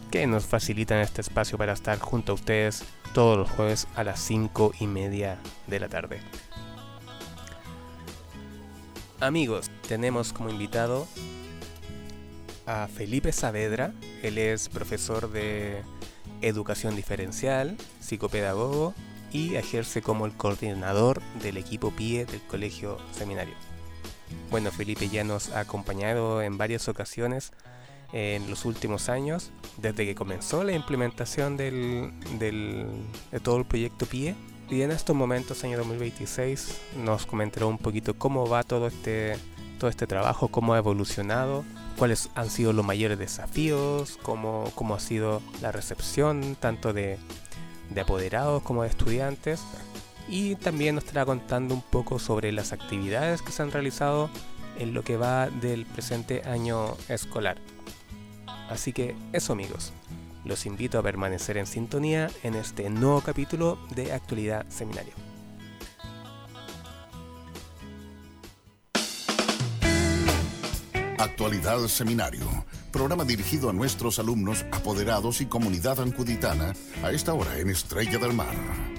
que nos facilitan este espacio para estar junto a ustedes todos los jueves a las 5:30 de la tarde. Amigos, tenemos como invitado a Felipe Saavedra. Él es profesor de educación diferencial, psicopedagogo y ejerce como el coordinador del equipo PIE del Colegio Seminario. Bueno, Felipe ya nos ha acompañado en varias ocasiones en los últimos años, desde que comenzó la implementación de todo el proyecto PIE. Y en estos momentos, año 2026, nos comentará un poquito cómo va todo este trabajo, cómo ha evolucionado, cuáles han sido los mayores desafíos, cómo ha sido la recepción tanto de apoderados como de estudiantes, y también nos estará contando un poco sobre las actividades que se han realizado en lo que va del presente año escolar. Así que eso, amigos, los invito a permanecer en sintonía en este nuevo capítulo de Actualidad Seminario. Actualidad Seminario, programa dirigido a nuestros alumnos, apoderados y comunidad ancuditana, a esta hora en Estrella del Mar.